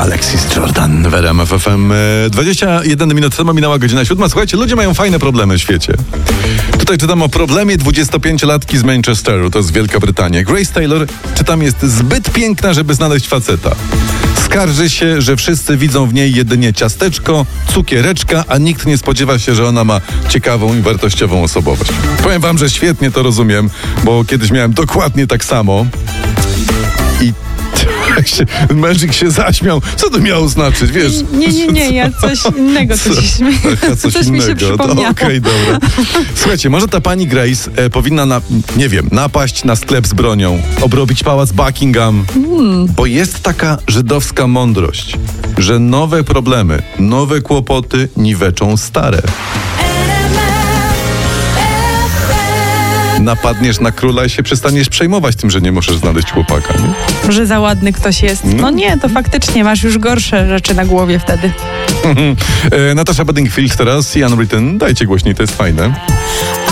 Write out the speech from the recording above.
Alexis Jordan w RMF FM. 21 minut temu minęła godzina 7. Słuchajcie, ludzie mają fajne problemy w świecie. Tutaj czytam o problemie 25-latki z Manchesteru, to jest Wielka Brytania. Grace Taylor, czytam, jest zbyt piękna, żeby znaleźć faceta. Skarży się, że wszyscy widzą w niej jedynie ciasteczko, cukiereczka, a nikt nie spodziewa się, że ona ma ciekawą i wartościową osobowość. Powiem wam, że świetnie to rozumiem, bo kiedyś miałem dokładnie tak samo. I mężczyk się zaśmiał. Co to miało znaczyć, wiesz? Nie, ja coś innego coś mi się przypomniało. Okej, dobra. Słuchajcie, może ta pani Grace powinna, napaść na sklep z bronią, obrobić pałac Buckingham, bo jest taka żydowska mądrość, że nowe problemy, nowe kłopoty niweczą stare. Napadniesz na króla i się przestaniesz przejmować tym, że nie możesz znaleźć chłopaka, nie? Że za ładny ktoś jest. No nie, to faktycznie masz już gorsze rzeczy na głowie wtedy. Natasha Bedingfield teraz i Unwritten. Dajcie głośniej, to jest fajne.